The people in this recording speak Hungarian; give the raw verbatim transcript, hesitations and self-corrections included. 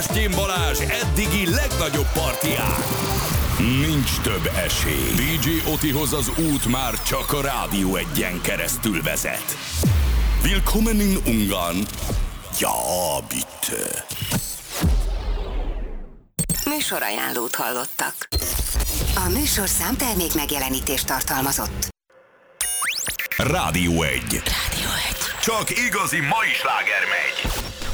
Sebestyén Balázs eddigi legnagyobb partián. Nincs több esély. dé dzsé Otihoz az út már csak a Rádió Egyen keresztül vezet. Willkommen in Ungarn. Ja, bitte. Műsorajánlót hallottak. A műsor számtermék megjelenítést tartalmazott. Rádió Egy. Rádió Egy. Csak igazi mai sláger megy.